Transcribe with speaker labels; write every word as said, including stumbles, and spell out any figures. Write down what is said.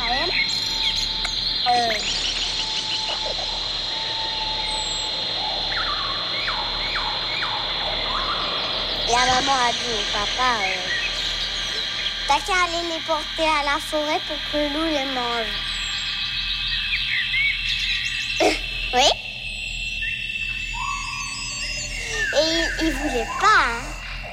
Speaker 1: Raphaël. Euh... La maman a dit au papa, euh, t'as qu'à aller les porter à la forêt pour que le loup les mange. Oui. Et il, il voulait pas, hein.